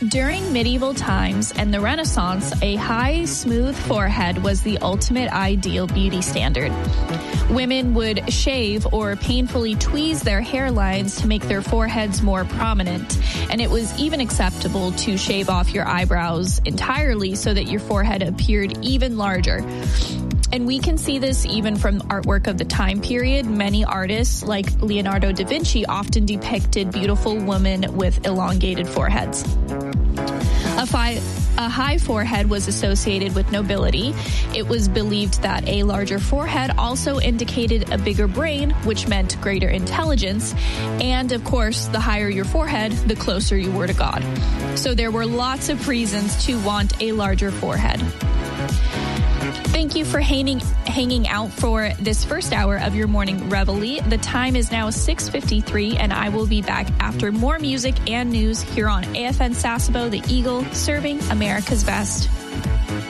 During medieval times and the Renaissance, a high, smooth forehead was the ultimate ideal beauty standard. Women would shave or painfully tweeze their hairlines to make their foreheads more prominent, and it was even acceptable to shave off your eyebrows entirely so that your forehead appeared even larger. And we can see this even from artwork of the time period. Many artists, like Leonardo da Vinci, often depicted beautiful women with elongated foreheads. A high forehead was associated with nobility. It was believed that a larger forehead also indicated a bigger brain, which meant greater intelligence. And of course, the higher your forehead, the closer you were to God. So there were lots of reasons to want a larger forehead. Thank you for hanging out for this first hour of your morning reveille. The time is now 6:53, and I will be back after more music and news here on AFN Sasebo, the Eagle, serving America's best.